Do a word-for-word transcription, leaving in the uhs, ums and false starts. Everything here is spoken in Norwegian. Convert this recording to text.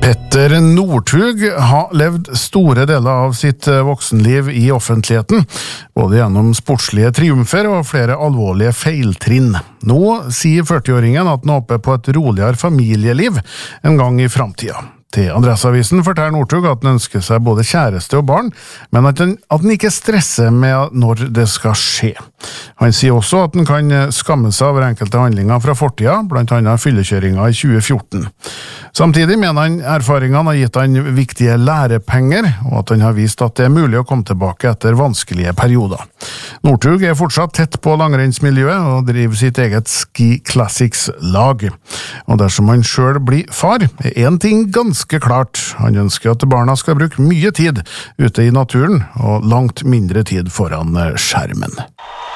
Petter Northug har levd store deler av sitt voksenliv i offentligheten, både gjennom sportslige triumfer og flere alvorlige feiltrinn. Nå sier førtiåringen at han håper på et roligere familieliv en gang i framtida. Til Adresseavisen forteller Northug at han ønsker seg både kjæreste og barn, men at han, at han ikke stresser med når det skal skje. Han sier også at han kan skamme seg over enkelte handlinger fra fortida, blant annet fyllekjøringa i tjue fjorten. Samtidig mener han erfaringene har gitt han viktige lærepenger, og at han har vist at det er mulig å komme tilbake etter vanskelige perioder. Northug er fortsatt tett på langrennsmiljøet og driver sitt eget Ski Classics-lag. Og dersom han selv blir far, er en ting ganske klart. Han ønsker at barna skal bruke mye tid ute i naturen, og langt mindre tid foran skjermen.